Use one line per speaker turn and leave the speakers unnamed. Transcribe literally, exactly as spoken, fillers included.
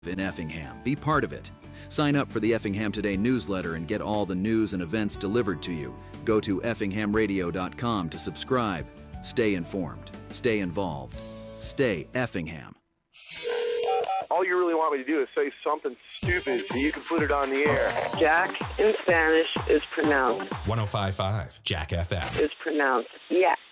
in Effingham. Be part of it. Sign up for the Effingham Today newsletter and get all the news and events delivered to you. Go to effingham radio dot com to subscribe. Stay informed. Stay involved. Stay Effingham.
All you really want me to do is say something stupid so you can put it on the air.
Jack in Spanish is pronounced.
one oh five point five Jack F M.
Is pronounced, yeah.